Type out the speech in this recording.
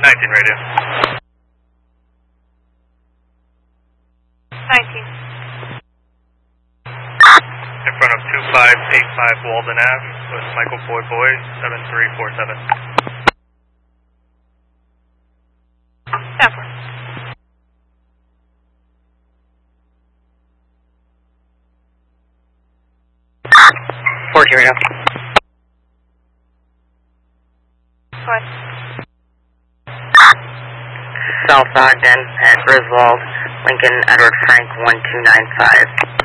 19 radio. 19. In front of 2585 Walden Ave with Michael Boy Boy 7347. Stanford. 14 radio. What? South Ogden at Griswold, Lincoln Edward Frank 1295.